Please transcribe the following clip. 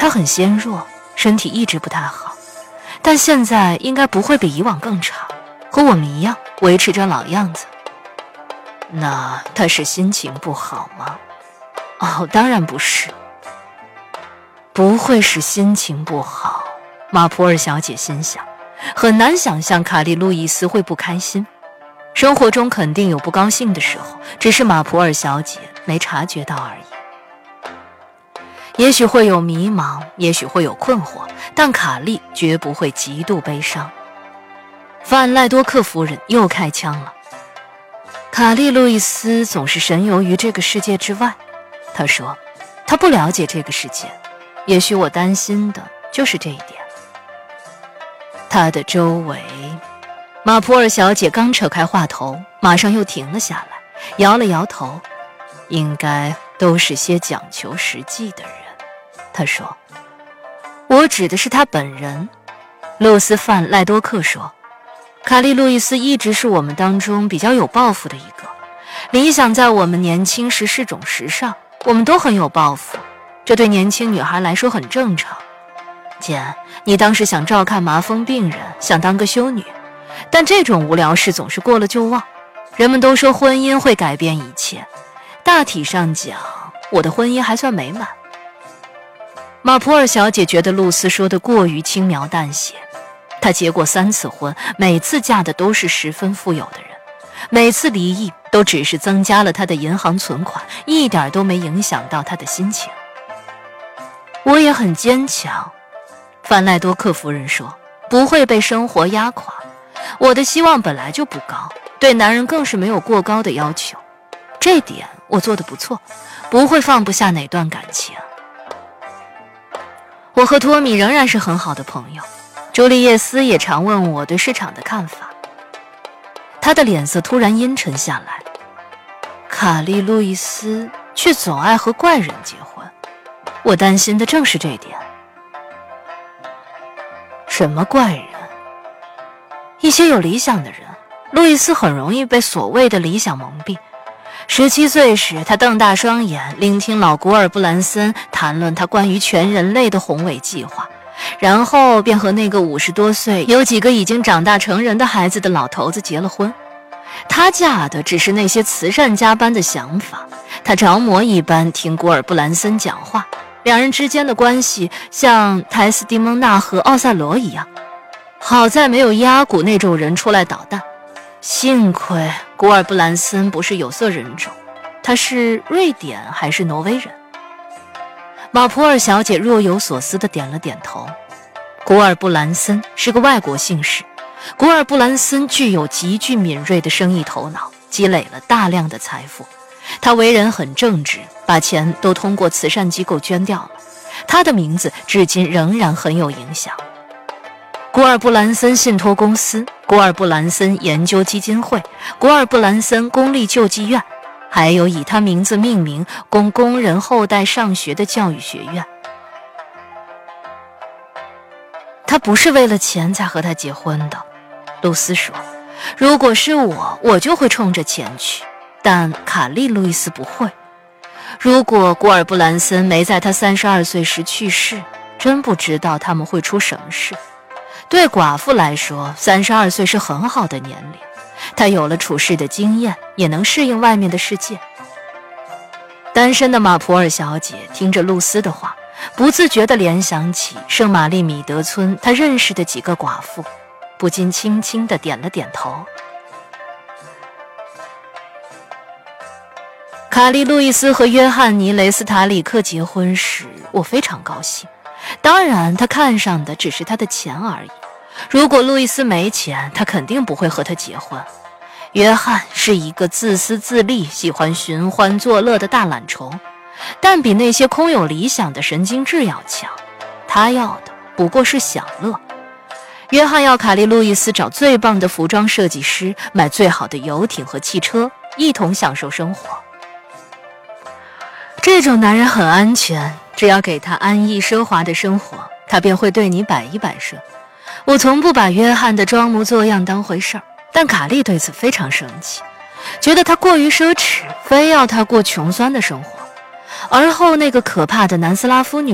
他很纤弱，身体一直不太好，但现在应该不会比以往更差，和我们一样维持着老样子。那他是心情不好吗？哦，当然不是。不会是心情不好，马普尔小姐心想，很难想象卡莉路易斯会不开心。生活中肯定有不高兴的时候，只是马普尔小姐没察觉到而已。也许会有迷茫，也许会有困惑，但卡莉绝不会极度悲伤。范赖多克夫人又开枪了。卡莉路易斯总是神游于这个世界之外，她说，她不了解这个世界，也许我担心的就是这一点。她的周围，马普尔小姐刚扯开话头，马上又停了下来，摇了摇头，应该都是些讲求实际的人。她说，我指的是她本人。露丝范赖多克说，卡莉路易斯一直是我们当中比较有抱负的一个，理想在我们年轻时是种时尚，我们都很有抱负，这对年轻女孩来说很正常。姐，你当时想照看麻风病人，想当个修女，但这种无聊事总是过了就忘。人们都说婚姻会改变一切，大体上讲，我的婚姻还算美满。马普尔小姐觉得露丝说的过于轻描淡写，她结过3次婚，每次嫁的都是十分富有的人，每次离异都只是增加了她的银行存款，一点都没影响到她的心情。我也很坚强，范赖多克夫人说，不会被生活压垮。我的希望本来就不高，对男人更是没有过高的要求，这点我做得不错，不会放不下哪段感情。我和托米仍然是很好的朋友，朱丽叶斯也常问我对市场的看法。他的脸色突然阴沉下来。卡莉路易斯却总爱和怪人结婚，我担心的正是这点。什么怪人？一些有理想的人，路易斯很容易被所谓的理想蒙蔽。17岁时，他瞪大双眼，聆听老古尔布兰森谈论他关于全人类的宏伟计划，然后便和那个50多岁、有几个已经长大成人的孩子的老头子结了婚。他嫁的只是那些慈善家般的想法，他着魔一般听古尔布兰森讲话，两人之间的关系像泰斯蒂蒙娜和奥赛罗一样。好在没有伊阿古那种人出来捣蛋，幸亏古尔布兰森不是有色人种，他是瑞典还是挪威人？马普尔小姐若有所思地点了点头。古尔布兰森是个外国姓氏，古尔布兰森具有极具敏锐的生意头脑，积累了大量的财富。他为人很正直，把钱都通过慈善机构捐掉了。他的名字至今仍然很有影响。古尔布兰森信托公司、古尔布兰森研究基金会、古尔布兰森公立救济院，还有以他名字命名供工人后代上学的教育学院。他不是为了钱才和他结婚的，露丝说，如果是我就会冲着钱去，但卡莉路易斯不会。如果古尔布兰森没在他32岁时去世，真不知道他们会出什么事。对寡妇来说，32岁是很好的年龄，她有了处事的经验，也能适应外面的世界。单身的马普尔小姐听着露丝的话，不自觉地联想起圣玛丽米德村她认识的几个寡妇，不禁轻轻地点了点头。卡莉路易斯和约翰尼雷斯塔里克结婚时，我非常高兴。当然，他看上的只是他的钱而已。如果路易斯没钱，他肯定不会和他结婚。约翰是一个自私自利、喜欢寻欢作乐的大懒虫，但比那些空有理想的神经质要强。他要的不过是享乐。约翰要卡莉路易斯找最棒的服装设计师，买最好的游艇和汽车，一同享受生活。这种男人很安全，只要给他安逸奢华的生活，他便会对你百依百顺。我从不把约翰的装模作样当回事儿，但卡莉对此非常生气，觉得他过于奢侈，非要他过穷酸的生活。而后那个可怕的南斯拉夫女